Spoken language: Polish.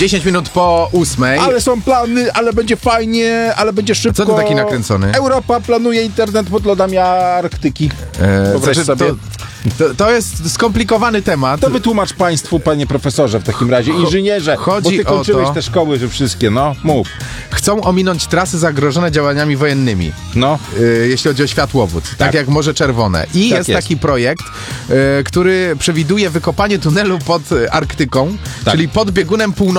10 minut po 8. Ale są plany, ale będzie fajnie, ale będzie szybko. Co ty taki nakręcony? Europa planuje internet pod lodami Arktyki. Wyobraź sobie. To jest skomplikowany temat. To wytłumacz państwu, panie profesorze, w takim razie, inżynierze, chodzi bo ty kończyłeś o to, te szkoły, że wszystkie, no, mów. Chcą ominąć trasy zagrożone działaniami wojennymi, No. jeśli chodzi o światłowód, tak jak Morze Czerwone. I Tak jest jest. taki projekt, który przewiduje wykopanie tunelu pod Arktyką, czyli pod biegunem północnym.